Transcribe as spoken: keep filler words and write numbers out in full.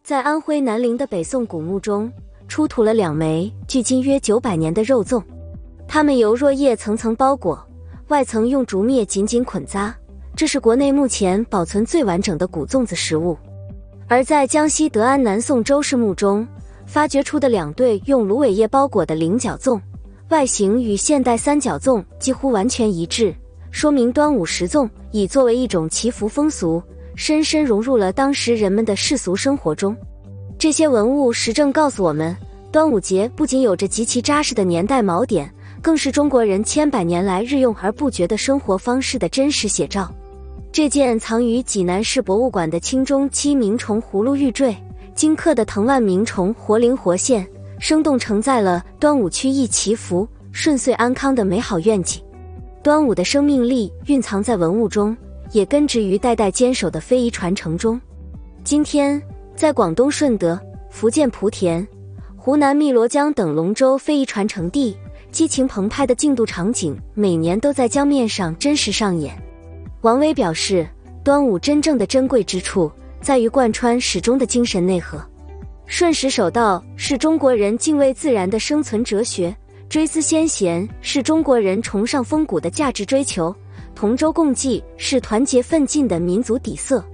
在安徽南陵的北宋古墓中，出土了两枚距今约九百年的肉粽，它们由箬叶层层包裹，外层用竹篾紧紧捆扎，这是国内目前保存最完整的古粽子实物。而在江西德安南宋周氏墓中发掘出的两对用芦苇叶包裹的菱角粽，外形与现代三角粽几乎完全一致，说明端午食粽已作为一种祈福风俗，深深融入了当时人们的世俗生活中。这些文物实证告诉我们，端午节不仅有着极其扎实的年代锚点，更是中国人千百年来日用而不绝的生活方式的真实写照。这件藏于济南市博物馆的清中期明虫葫芦玉坠，精刻的藤蔓鸣虫活灵活现，生动承载了端午寓意祈福、顺遂安康的美好愿景。端午的生命力蕴藏在文物中，也根植于代代坚守的非遗传承中。今天，在广东顺德、福建莆田、湖南汨罗江等龙舟非遗传承地，激情澎湃的竞渡场景每年都在江面上真实上演。王威表示，端午真正的珍贵之处在于贯穿始终的精神内核。顺时守道是中国人敬畏自然的生存哲学，追思先贤是中国人崇尚风骨的价值追求，同舟共济是团结奋进的民族底色。